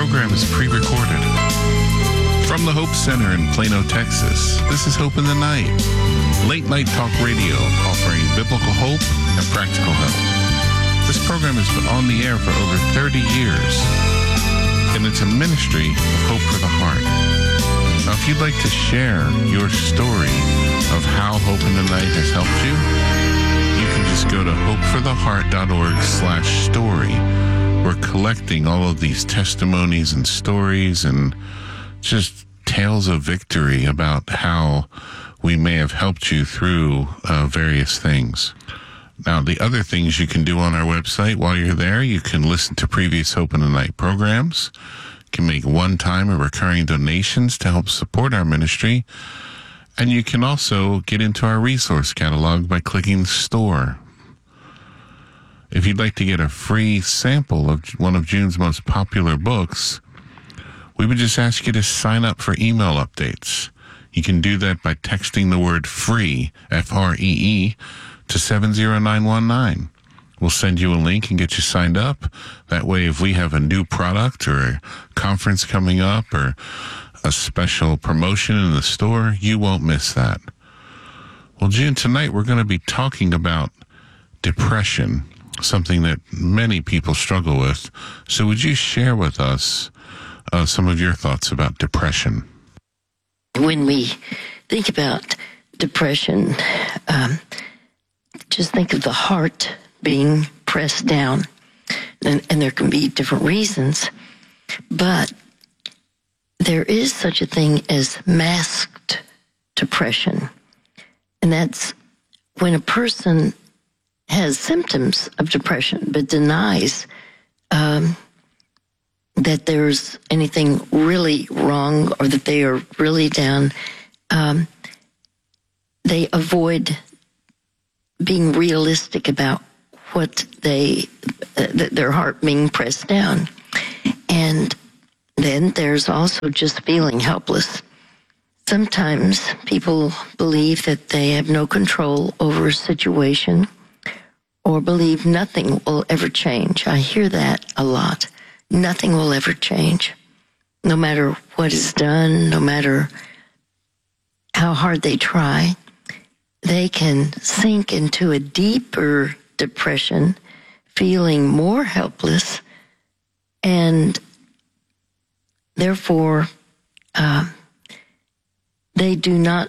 program is pre-recorded. From the Hope Center in Plano, Texas, this is Hope in the Night, late night talk radio offering biblical hope and practical help. This program has been on the air for over 30 years, and it's a ministry of Hope for the Heart. Now, if you'd like to share your story of how Hope in the Night has helped you, you can just go to hopefortheheart.org/story. We're collecting all of these testimonies and stories and just tales of victory about how we may have helped you through various things. Now, the other things you can do on our website while you're there, you can listen to previous Hope in the Night programs, you can make one-time or recurring donations to help support our ministry, and you can also get into our resource catalog by clicking Store. If you'd like to get a free sample of one of June's most popular books, we would just ask you to sign up for email updates. You can do that by texting the word FREE, F-R-E-E, to 70919. We'll send you a link and get you signed up. That way, if we have a new product or a conference coming up or a special promotion in the store, you won't miss that. Well, June, tonight we're going to be talking about depression, something that many people struggle with. So would you share with us some of your thoughts about depression? When we think about depression, just think of the heart being pressed down, and there can be different reasons, but there is such a thing as masked depression, and that's when a person has symptoms of depression but denies that there's anything really wrong or that they are really down. They avoid being realistic about what their heart being pressed down. And then there's also just feeling helpless. Sometimes people believe that they have no control over a situation or believe nothing will ever change. I hear that a lot. Nothing will ever change. No matter what is done, no matter how hard they try, they can sink into a deeper depression, feeling more helpless, and therefore they do not